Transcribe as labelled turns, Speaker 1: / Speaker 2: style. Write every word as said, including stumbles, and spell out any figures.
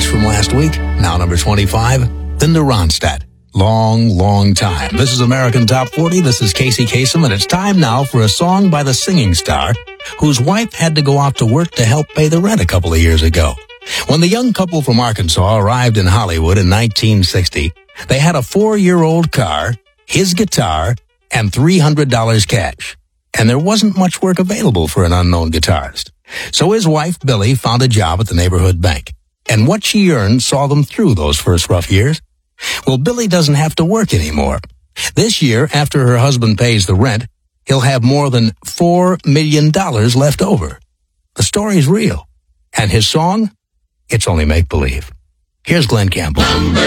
Speaker 1: from last week. Now number twenty-five, Linda Ronstadt. Long, long time. This is American Top forty. This is Casey Kasem, and it's time now for a song by the singing star whose wife had to go out to work to help pay the rent a couple of years ago. When the young couple from Arkansas arrived in Hollywood in nineteen sixty, they had a four-year-old car, his guitar, and three hundred dollars cash. And there wasn't much work available for an unknown guitarist. So his wife, Billy, found a job at the neighborhood bank. And what she earned saw them through those first rough years. Well, Billy doesn't have to work anymore. This year, after her husband pays the rent, he'll have more than four million dollars left over. The story's real. And his song? It's only make-believe. Here's Glenn Campbell.